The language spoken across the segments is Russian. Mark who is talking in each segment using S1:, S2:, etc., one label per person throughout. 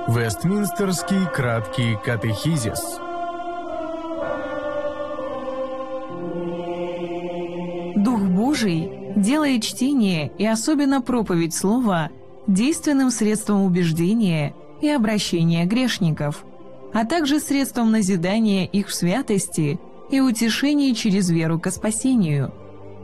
S1: Вестминстерский краткий катехизис.
S2: Дух Божий делает чтение и особенно проповедь Слова действенным средством убеждения и обращения грешников, а также средством назидания их в святости и утешения через веру ко спасению.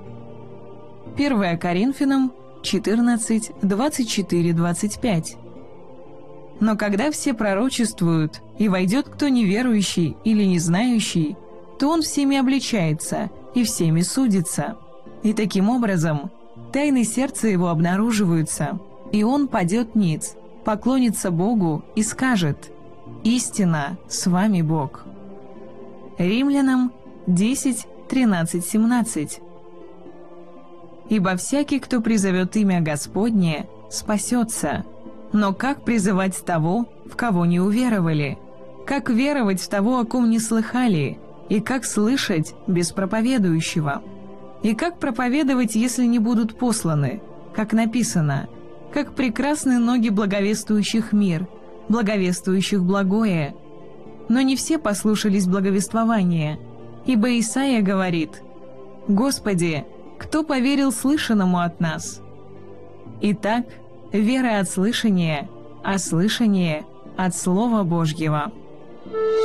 S2: 1 Коринфянам 14, 24-25. Но когда все пророчествуют, и войдет кто неверующий или не знающий, то он всеми обличается и всеми судится. И таким образом тайны сердца его обнаруживаются, и он падет ниц, поклонится Богу и скажет: «Истинно, с вами Бог». Римлянам 10, 13, 17. «Ибо всякий, кто призовет имя Господне, спасется. Но как призывать того, в кого не уверовали? Как веровать в того, о ком не слыхали? И как слышать без проповедующего? И как проповедовать, если не будут посланы? Как написано: как прекрасны ноги благовествующих мир, благовествующих благое. Но не все послушались благовествования, ибо Исаия говорит: Господи, кто поверил слышанному от нас? Итак, вера от слышания, а слышание от Слова Божьего».